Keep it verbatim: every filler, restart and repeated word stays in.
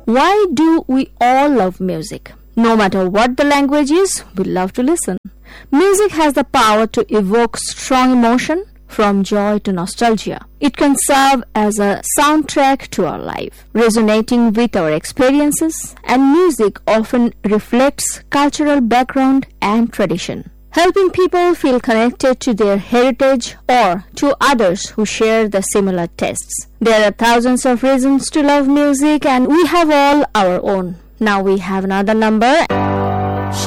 Why do we all love music? No matter what the language is, we love to listen. Music has the power to evoke strong emotion, from joy to nostalgia. It can serve as a soundtrack to our life, resonating with our experiences, and music often reflects cultural background and tradition, helping people feel connected to their heritage or to others who share the similar tastes. There are thousands of reasons to love music, and we have all our own. Now we have another number.